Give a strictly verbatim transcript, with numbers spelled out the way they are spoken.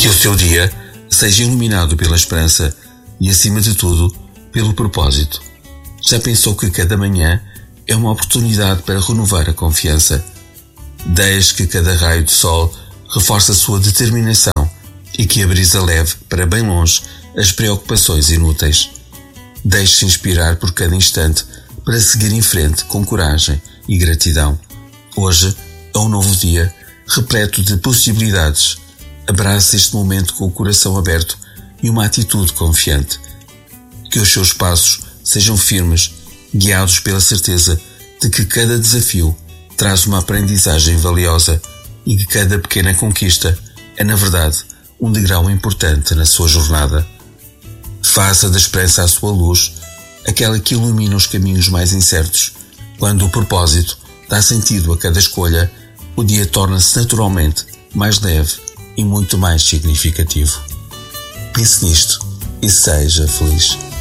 Que o seu dia seja iluminado pela esperança e, acima de tudo, pelo propósito. Já pensou que cada manhã é uma oportunidade para renovar a confiança? Deixe que cada raio de sol reforce a sua determinação e que a brisa leve para bem longe as preocupações inúteis. Deixe-se inspirar por cada instante para seguir em frente com coragem e gratidão. Hoje é um novo dia, repleto de possibilidades. Abrace este momento com o coração aberto e uma atitude confiante. Que os seus passos sejam firmes, guiados pela certeza de que cada desafio traz uma aprendizagem valiosa e que cada pequena conquista é, na verdade, um degrau importante na sua jornada. Faça da esperança a sua luz, aquela que ilumina os caminhos mais incertos. Quando o propósito dá sentido a cada escolha, o dia torna-se naturalmente mais leve e muito mais significativo. Pense nisto e seja feliz.